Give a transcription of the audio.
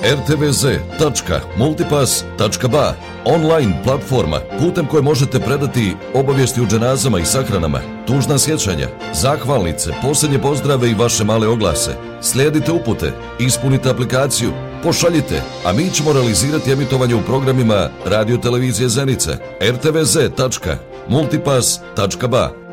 rtvz.multipass.ba, online platforma putem koje možete predati obavijesti u dženazama i sahranama, tužna sjećanja, zahvalnice, posljednje pozdrave i vaše male oglase. Slijedite upute, ispunite aplikaciju, pošaljite, a mi ćemo realizirati emitovanje u programima Radio Televizije Zenica, rtvz.multipass.ba.